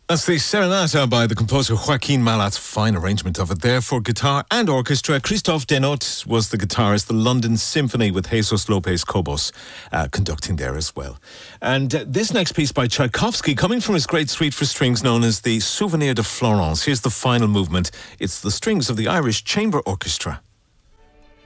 That's the Serenata by the composer Joaquin Malat's fine arrangement of it there for guitar and orchestra. Christophe Denot was the guitarist. The London Symphony with Jesus Lopez Cobos conducting there as well. And this next piece by Tchaikovsky, coming from his great suite for strings known as the Souvenir de Florence. Here's the final movement. It's the strings of the Irish Chamber Orchestra.